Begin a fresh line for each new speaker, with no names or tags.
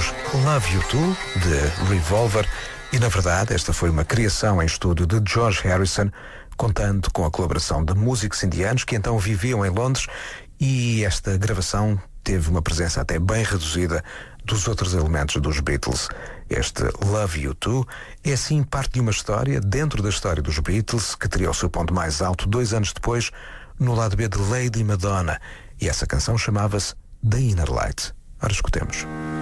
ouvimos Love You Too, de Revolver, e na verdade esta foi uma criação em estúdio de George Harrison, contando com a colaboração de músicos indianos que então viviam em Londres, e esta gravação teve uma presença até bem reduzida dos outros elementos dos Beatles. Este Love You Too é assim parte de uma história dentro da história dos Beatles, que teria o seu ponto mais alto 2 anos depois, no lado B de Lady Madonna, e essa canção chamava-se The Inner Light. Ora, escutemos.